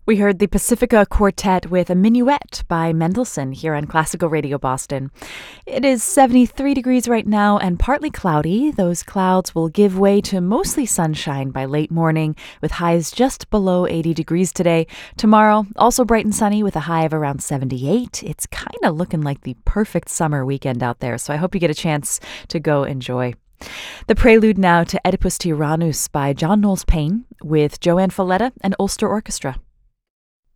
We heard the Pacifica Quartet with a Minuet by Mendelssohn here on Classical Radio Boston. It is 73 degrees right now and partly cloudy. Those clouds will give way to mostly sunshine by late morning with highs just below 80 degrees today. Tomorrow, also bright and sunny with a high of around 78. It's kind of looking like the perfect summer weekend out there, so I hope you get a chance to go enjoy. The prelude now to Oedipus Tyrannus by John Knowles Paine with Joanne Falletta and Ulster Orchestra.